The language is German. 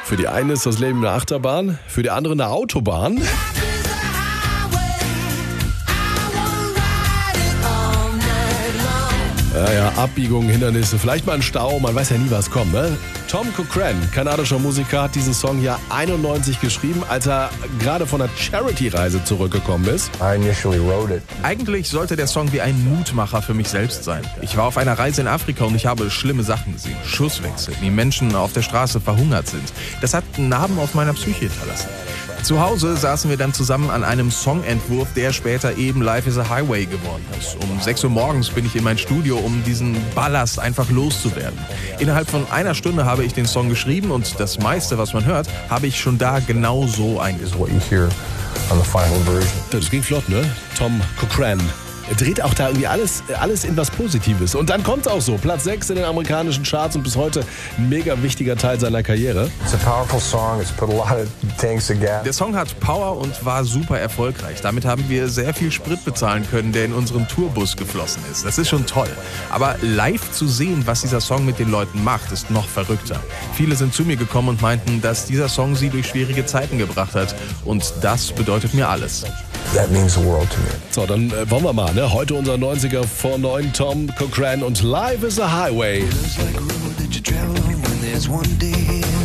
Für die einen ist das Leben eine Achterbahn, für die andere eine Autobahn. Ja, Abbiegungen, Hindernisse, vielleicht mal ein Stau, man weiß ja nie, was kommt, ne? Tom Cochrane, kanadischer Musiker, hat diesen Song ja 91 geschrieben, als er gerade von einer Charity-Reise zurückgekommen ist. Eigentlich sollte der Song wie ein Mutmacher für mich selbst sein. Ich war auf einer Reise in Afrika und ich habe schlimme Sachen gesehen. Schusswechsel, wie Menschen auf der Straße verhungert sind. Das hat Narben auf meiner Psyche hinterlassen. Zu Hause saßen wir dann zusammen an einem Songentwurf, der später eben Life is a Highway geworden ist. Um 6 Uhr morgens bin ich in mein Studio, um diesen Ballast einfach loszuwerden. Innerhalb von einer Stunde habe ich den Song geschrieben und das meiste, was man hört, habe ich schon da genau so eingesungen. Das ging flott, ne? Tom Cochrane. Er dreht auch da irgendwie alles in was Positives. Und dann kommt's auch so. Platz 6 in den amerikanischen Charts und bis heute ein mega wichtiger Teil seiner Karriere. Der Song hat Power und war super erfolgreich. Damit haben wir sehr viel Sprit bezahlen können, der in unseren Tourbus geflossen ist. Das ist schon toll. Aber live zu sehen, was dieser Song mit den Leuten macht, ist noch verrückter. Viele sind zu mir gekommen und meinten, dass dieser Song sie durch schwierige Zeiten gebracht hat. Und das bedeutet mir alles. That means the world to me. So, dann wollen wir mal, ne? Heute unser 90er vor 9, Tom Cochrane und Life is a Highway.